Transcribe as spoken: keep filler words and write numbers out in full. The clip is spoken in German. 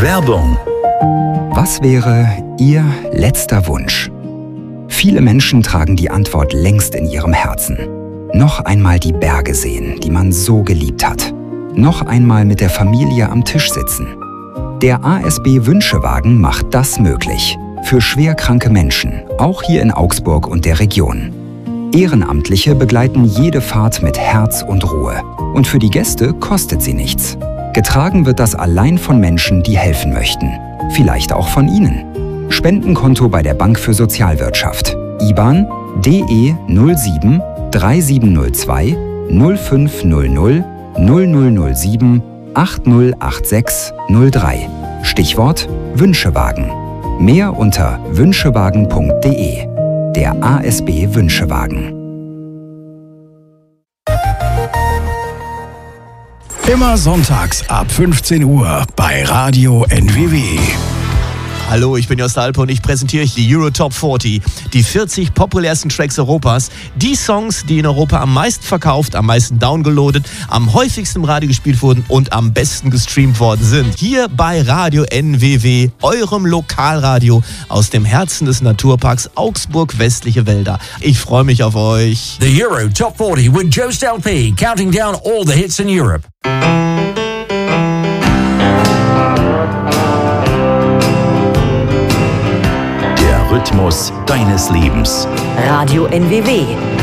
Werbung. Was wäre Ihr letzter Wunsch? Viele Menschen tragen die Antwort längst in ihrem Herzen. Noch einmal die Berge sehen, die man so geliebt hat. Noch einmal mit der Familie am Tisch sitzen. Der A S B Wünschewagen macht das möglich. Für schwerkranke Menschen, auch hier in Augsburg und der Region. Ehrenamtliche begleiten jede Fahrt mit Herz und Ruhe. Und für die Gäste kostet sie nichts. Getragen wird das allein von Menschen, die helfen möchten. Vielleicht auch von Ihnen. Spendenkonto bei der Bank für Sozialwirtschaft. I B A N D E null sieben drei sieben null zwei null fünf null null null null null sieben acht null acht sechs null drei. Stichwort Wünschewagen. Mehr unter wünschewagen punkt de. Der A S B Wünschewagen. Immer sonntags ab fünfzehn Uhr bei Radio N W W. Hallo, ich bin Jost Alpe und ich präsentiere euch die Euro Top vierzig, die vierzig populärsten Tracks Europas, die Songs, die in Europa am meisten verkauft, am meisten downgeloadet, am häufigsten im Radio gespielt wurden und am besten gestreamt worden sind. Hier bei Radio N W W, eurem Lokalradio aus dem Herzen des Naturparks Augsburg Westliche Wälder. Ich freue mich auf euch. The Euro Top vierzig with Jost Alpe, counting down all the hits in Europe. Rhythmus deines Lebens. Radio N W W.